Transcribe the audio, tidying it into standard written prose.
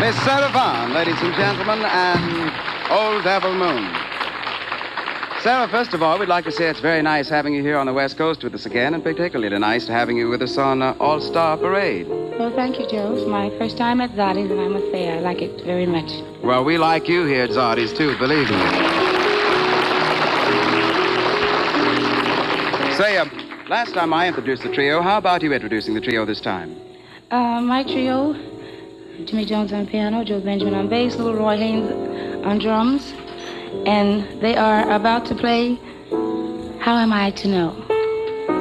Les Sarah, ladies and gentlemen, and Old Devil Moon. Sarah, first of all, we'd like to say it's very nice having you here on the West Coast with us again, and particularly nice having you with us on All-Star Parade. Well, thank you, Joe. It's my first time at Zotti's, and I must say I like it very much. Well, we like you here at Zotti's, too, believe me. Say, last time I introduced the trio. How about you introducing the trio this time? My trio, Jimmy Jones on piano, Joe Benjamin on bass, Little Roy Haynes on drums, and they are about to play How Am I to Know?